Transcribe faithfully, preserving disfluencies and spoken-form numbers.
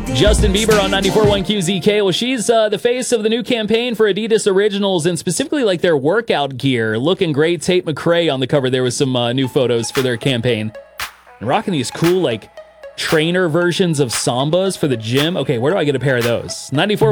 Justin Bieber on ninety-four point one Q Z K. Well, she's uh, the face of the new campaign for Adidas Originals and specifically like their workout gear. Looking great. Tate McRae on the cover there with some uh, new photos for their campaign. And rocking these cool like trainer versions of Sambas for the gym. Okay, where do I get a pair of those? ninety-four